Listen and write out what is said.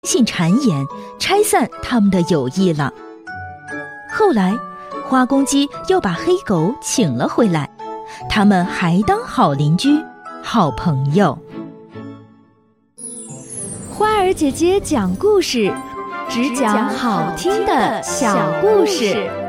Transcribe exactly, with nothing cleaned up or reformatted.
信谗言，拆散他们的友谊了。后来，花公鸡又把黑狗请了回来，他们还当好邻居、好朋友。 花儿姐姐讲故事，只讲好听的小故事。